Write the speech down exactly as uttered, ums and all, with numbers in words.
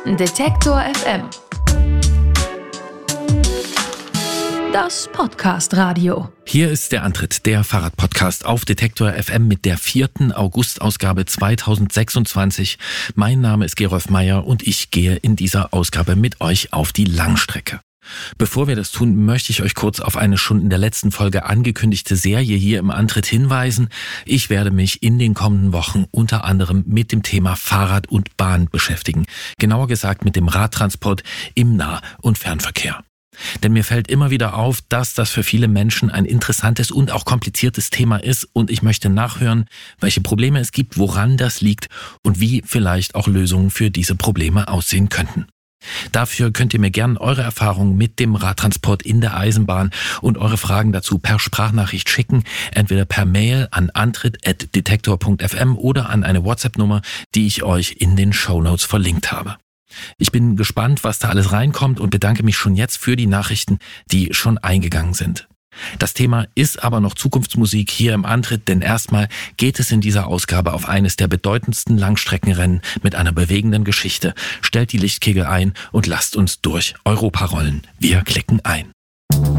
Detektor F M. Das Podcast-Radio. Hier ist der Antritt, der Fahrradpodcast auf Detektor F M mit der vierten August-Ausgabe zweitausendsechsundzwanzig. Mein Name ist Gerolf Meyer und ich gehe in dieser Ausgabe mit euch auf die Langstrecke. Bevor wir das tun, möchte ich euch kurz auf eine schon in der letzten Folge angekündigte Serie hier im Antritt hinweisen. Ich werde mich in den kommenden Wochen unter anderem mit dem Thema Fahrrad und Bahn beschäftigen. Genauer gesagt mit dem Radtransport im Nah- und Fernverkehr. Denn mir fällt immer wieder auf, dass das für viele Menschen ein interessantes und auch kompliziertes Thema ist und ich möchte nachhören, welche Probleme es gibt, woran das liegt und wie vielleicht auch Lösungen für diese Probleme aussehen könnten. Dafür könnt ihr mir gerne eure Erfahrungen mit dem Radtransport in der Eisenbahn und eure Fragen dazu per Sprachnachricht schicken, entweder per Mail an antritt at detektor punkt f m oder an eine WhatsApp-Nummer, die ich euch in den Shownotes verlinkt habe. Ich bin gespannt, was da alles reinkommt und bedanke mich schon jetzt für die Nachrichten, die schon eingegangen sind. Das Thema ist aber noch Zukunftsmusik hier im Antritt, denn erstmal geht es in dieser Ausgabe auf eines der bedeutendsten Langstreckenrennen mit einer bewegenden Geschichte. Stellt die Lichtkegel ein und lasst uns durch Europa rollen. Wir klicken ein.